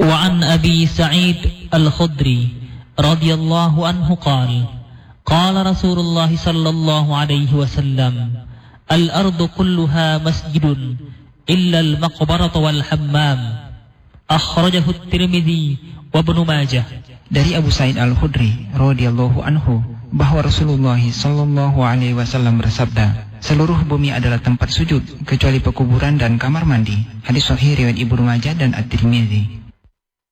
وعن أبي سعيد الخدري رضي الله عنه قال قال رسول الله صلى الله عليه وسلم الأرض كلها مسجد إلا المقبرة والحمام أخرجه الترمذي وابن ماجه. Dari Abu Sa'id Al-Khudri radhiyallahu anhu bahwa Rasulullah sallallahu alaihi wasallam bersabda, seluruh bumi adalah tempat sujud kecuali pekuburan dan kamar mandi. Hadis sahih riwayat Ibnu Majah dan At-Tirmidzi.